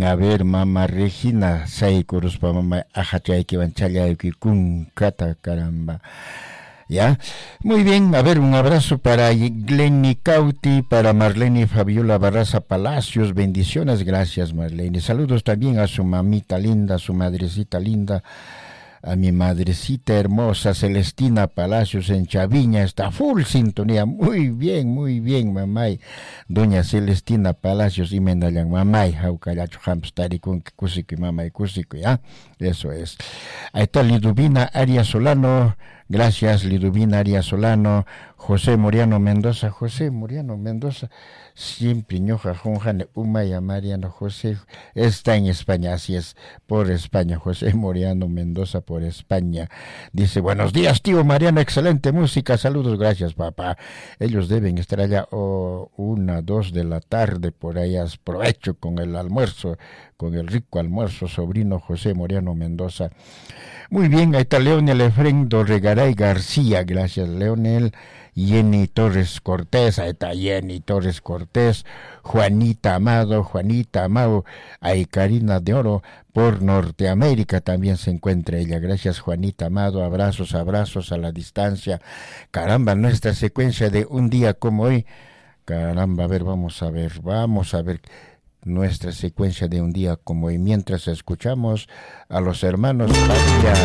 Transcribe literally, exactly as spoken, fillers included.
bien, a ver, mamá Regina, Saikurus pa mamá Ajachayki Banchayaki Kun Kata, caramba. ¿Ya? Muy bien, a ver, un abrazo para Glenny Cauti, para Marlene Fabiola Barraza Palacios, bendiciones, gracias Marlene. Saludos también a su mamita linda, a su madrecita linda, a mi madrecita hermosa Celestina Palacios en Chaviña, está full sintonía, muy bien, muy bien, mamay. Doña Celestina Palacios y Mendayan, mamay, Jaucayacho Hamstari con Cusico y mamay Cusico, ¿ya? Eso es. Ahí está Liduvina Arias Solano. Gracias, Liduvina Arias Solano, José Moriano Mendoza, José Moriano Mendoza, siempre ñoja Junjan Umaya Mariano José, está en España, así es, por España, José Moriano Mendoza por España. Dice, buenos días, tío Mariano, excelente música, saludos, gracias, papá. Ellos deben estar allá oh, una, dos de la tarde, por allá, provecho con el almuerzo, con el rico almuerzo, sobrino José Moriano Mendoza. Muy bien, ahí está Leonel Efren Dorregaray García, gracias Leonel. Jenny Torres Cortés, ahí está Jenny Torres Cortés, Juanita Amado, Juanita Amado, ahí Karina de Oro, por Norteamérica también se encuentra ella, gracias Juanita Amado, abrazos, abrazos a la distancia. Caramba, nuestra secuencia de un día como hoy, caramba, a ver, vamos a ver, vamos a ver nuestra secuencia de un día como hoy, mientras escuchamos a los hermanos Patria.